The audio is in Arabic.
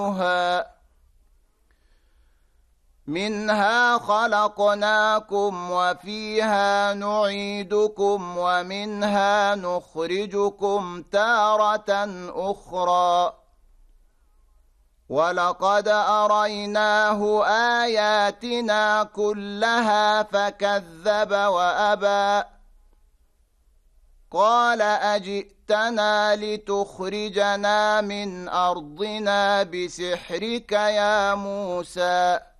منها خلقناكم وفيها نعيدكم ومنها نخرجكم تارة أخرى ولقد أريناه آياتنا كلها فكذب وأبى قال أجئتنا لتخرجنا من أرضنا بسحرك يا موسى